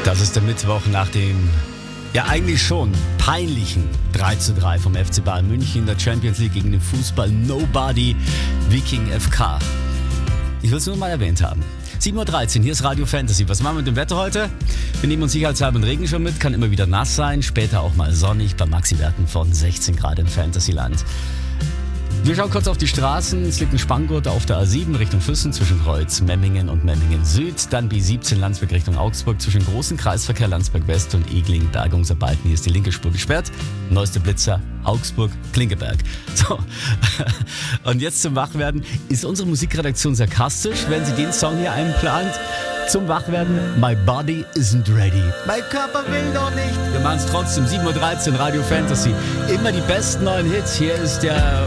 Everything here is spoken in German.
Das ist der Mittwoch nach dem, ja eigentlich schon peinlichen 3:3 vom FC Bayern München in der Champions League gegen den Fußball-Nobody Viking FK. Ich will es nur mal erwähnt haben. 7:13 Uhr, hier ist Radio Fantasy. Was machen wir mit dem Wetter heute? Wir nehmen uns sicherheitshalber einen Regenschirm mit, kann immer wieder nass sein, später auch mal sonnig bei Maxi-Werten von 16 Grad im Fantasyland. Wir schauen kurz auf die Straßen. Es liegt ein Spanngurt auf der A7 Richtung Füssen zwischen Kreuz, Memmingen und Memmingen Süd. Dann B17 Landsberg Richtung Augsburg zwischen großen Kreisverkehr Landsberg West und Egling Bergungser Balken. Hier ist die linke Spur gesperrt. Neueste Blitzer Augsburg Klinkeberg. So, und jetzt zum Wachwerden. Ist unsere Musikredaktion sarkastisch, wenn sie den Song hier einplant? Zum Wachwerden, My Body Isn't Ready. Mein Körper will noch nicht. Wir machen es trotzdem, 7:13 Uhr, Radio Fantasy. Immer die besten neuen Hits. Hier ist der